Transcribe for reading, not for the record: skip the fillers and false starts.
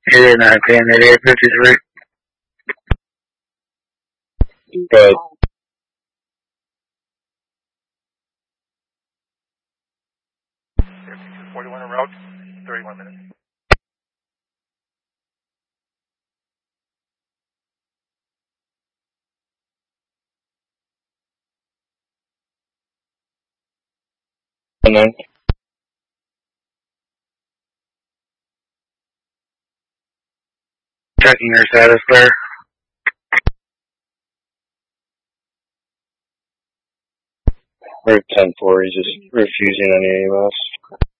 8910, 8853. But 41 en route, 31 minutes. and then Checking your status there. we're at 10-4. He's just refusing any EMS.